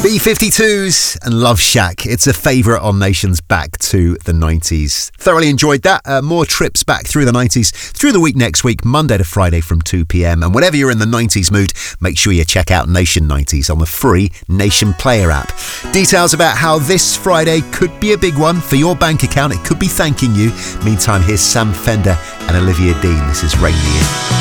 B-52s and Love Shack. It's a favourite on Nation's Back to the 90s. Thoroughly enjoyed that. More trips back through the 90s through the week next week, Monday to Friday from 2 p.m. And whenever you're in the 90s mood, make sure you check out Nation 90s on the free Nation Player app. Details about how this Friday could be a big one for your bank account. It could be thanking you. Meantime, here's Sam Fender and Olivia Dean. This is Rain Me In.